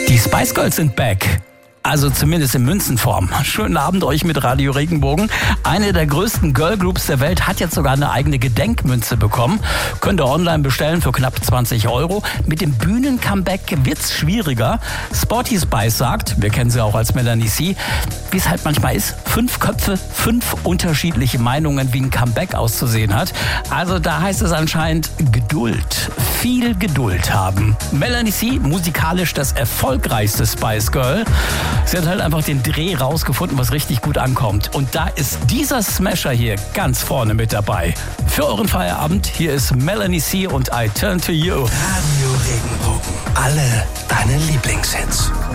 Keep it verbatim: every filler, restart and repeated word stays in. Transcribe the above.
Die Spice Girls sind back. Also zumindest in Münzenform. Schönen Abend euch mit Radio Regenbogen. Eine der größten Girlgroups der Welt hat jetzt sogar eine eigene Gedenkmünze bekommen. Könnt ihr online bestellen für knapp zwanzig Euro. Mit dem Bühnen-Comeback wird's schwieriger. Sporty Spice sagt, wir kennen sie auch als Melanie C., wie es halt manchmal ist, fünf Köpfe, fünf unterschiedliche Meinungen, wie ein Comeback auszusehen hat. Also da heißt es anscheinend Geduld. Viel Geduld haben. Melanie C., musikalisch das erfolgreichste Spice Girl. Sie hat halt einfach den Dreh rausgefunden, was richtig gut ankommt. Und da ist dieser Smasher hier ganz vorne mit dabei. Für euren Feierabend, hier ist Melanie C. und I Turn to You. Radio Regenbogen. Alle deine Lieblingshits.